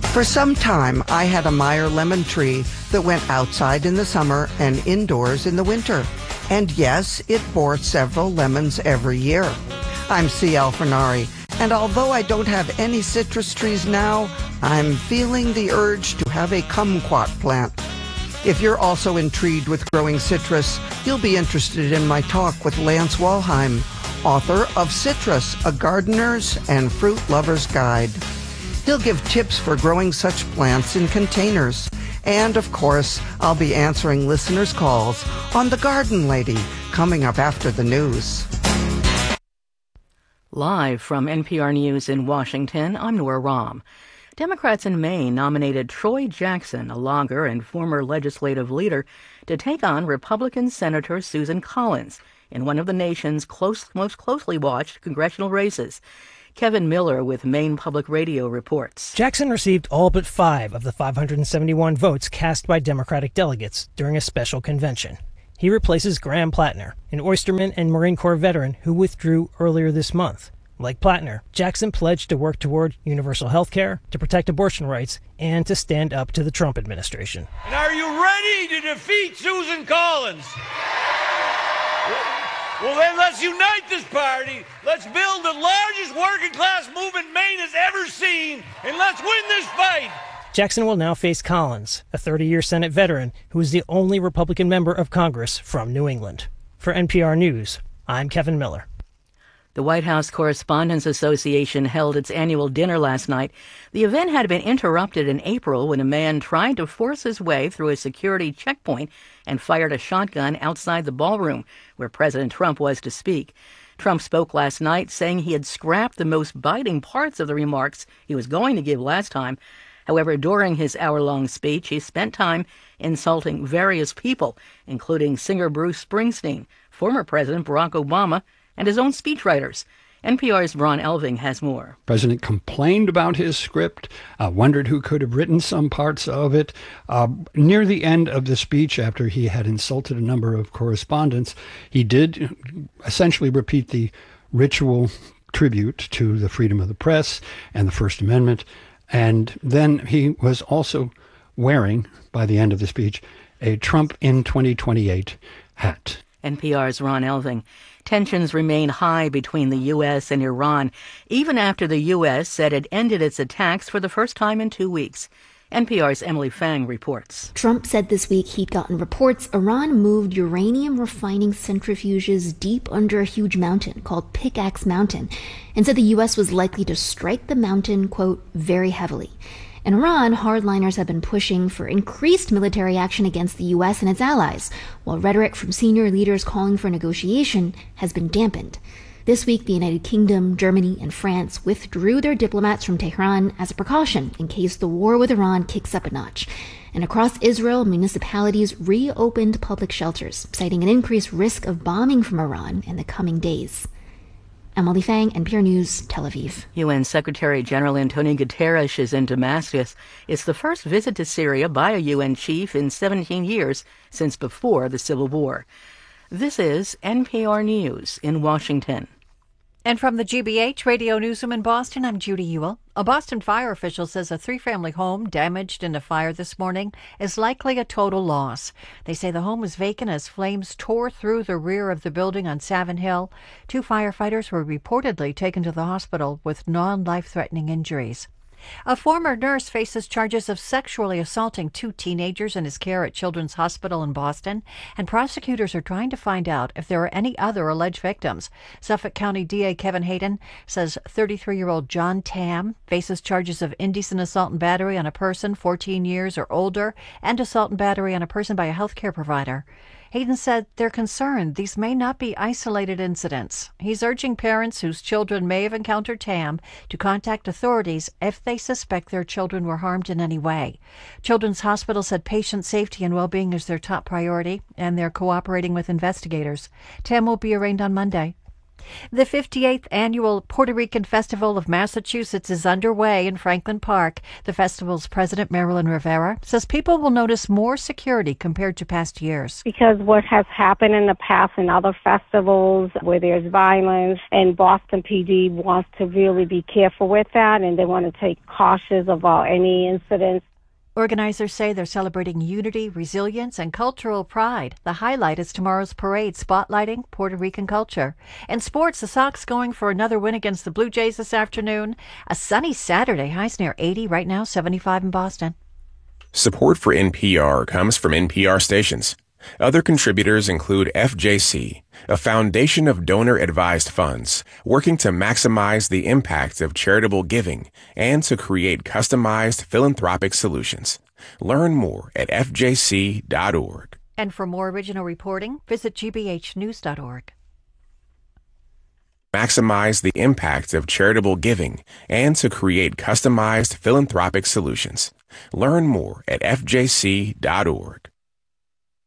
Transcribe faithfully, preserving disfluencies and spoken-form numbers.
For some time, I had a Meyer lemon tree that went outside in the summer and indoors in the winter. And yes, it bore several lemons every year. I'm C. Alfinari, and although I don't have any citrus trees now, I'm feeling the urge to have a kumquat plant. If you're also intrigued with growing citrus, you'll be interested in my talk with Lance Walheim, author of Citrus, A Gardener's and Fruit Lover's Guide. He'll give tips for growing such plants in containers. And, of course, I'll be answering listeners' calls on The Garden Lady, coming up after the news. Live from N P R News in Washington, I'm Nora Rahm. Democrats in Maine nominated Troy Jackson, a logger and former legislative leader, to take on Republican Senator Susan Collins in one of the nation's close, most closely watched congressional races. Kevin Miller with Maine Public Radio reports. Jackson received all but five of the five hundred seventy-one votes cast by Democratic delegates during a special convention. He replaces Graham Plattner, an oysterman and Marine Corps veteran who withdrew earlier this month. Like Plattner, Jackson pledged to work toward universal health care, to protect abortion rights, and to stand up to the Trump administration. And are you ready to defeat Susan Collins? Well, then let's unite this party. Let's build the largest working class movement Maine has ever seen, and let's win this fight. Jackson will now face Collins, a thirty-year Senate veteran who is the only Republican member of Congress from New England. For N P R News, I'm Kevin Miller. The White House Correspondents Association held its annual dinner last night. The event had been interrupted in April when a man tried to force his way through a security checkpoint and fired a shotgun outside the ballroom where President Trump was to speak. Trump spoke last night, saying he had scrapped the most biting parts of the remarks he was going to give last time. However, during his hour-long speech, he spent time insulting various people, including singer Bruce Springsteen, former President Barack Obama, and his own speechwriters. N P R's Ron Elving has more. The president complained about his script, uh, wondered who could have written some parts of it. Uh, near the end of the speech, after he had insulted a number of correspondents, he did essentially repeat the ritual tribute to the freedom of the press and the First Amendment. And then he was also wearing, by the end of the speech, a Trump in twenty twenty-eight hat. N P R's Ron Elving. Tensions remain high between the U S and Iran, even after the U S said it ended its attacks for the first time in two weeks. N P R's Emily Fang reports. Trump said this week he'd gotten reports Iran moved uranium refining centrifuges deep under a huge mountain called Pickaxe Mountain, and said the U S was likely to strike the mountain, quote, very heavily. In Iran, hardliners have been pushing for increased military action against the U S and its allies, while rhetoric from senior leaders calling for negotiation has been dampened. This week, the United Kingdom, Germany, and France withdrew their diplomats from Tehran as a precaution in case the war with Iran kicks up a notch. And across Israel, municipalities reopened public shelters, citing an increased risk of bombing from Iran in the coming days. Emily Fang, N P R News, Tel Aviv. U N Secretary General Antonio Guterres is in Damascus. It's the first visit to Syria by a U N chief in seventeen years since before the Civil War. This is N P R News in Washington. And from the G B H Radio Newsroom in Boston, I'm Judy Ewell. A Boston fire official says a three-family home damaged in a fire this morning is likely a total loss. They say the home was vacant as flames tore through the rear of the building on Savin Hill. Two firefighters were reportedly taken to the hospital with non-life-threatening injuries. A former nurse faces charges of sexually assaulting two teenagers in his care at Children's Hospital in Boston, and prosecutors are trying to find out if there are any other alleged victims. Suffolk County D A Kevin Hayden says thirty-three-year-old John Tam faces charges of indecent assault and battery on a person fourteen years or older and assault and battery on a person by a health care provider. Hayden said they're concerned these may not be isolated incidents. He's urging parents whose children may have encountered Tam to contact authorities if they suspect their children were harmed in any way. Children's Hospital said patient safety and well-being is their top priority, and they're cooperating with investigators. Tam will be arraigned on Monday. The fifty-eighth Annual Puerto Rican Festival of Massachusetts is underway in Franklin Park. The festival's president, Marilyn Rivera, says people will notice more security compared to past years. Because what has happened in the past in other festivals where there's violence, and Boston P D wants to really be careful with that, and they want to take cautious about any incidents. Organizers say they're celebrating unity, resilience, and cultural pride. The highlight is tomorrow's parade spotlighting Puerto Rican culture. In sports, the Sox going for another win against the Blue Jays this afternoon. A sunny Saturday, highs near eighty, right now seventy-five in Boston. Support for N P R comes from N P R stations. Other contributors include F J C, a foundation of donor-advised funds working to maximize the impact of charitable giving and to create customized philanthropic solutions. Learn more at f j c dot org. And for more original reporting, visit g b h news dot org. Maximize the impact of charitable giving and to create customized philanthropic solutions. Learn more at f j c dot org.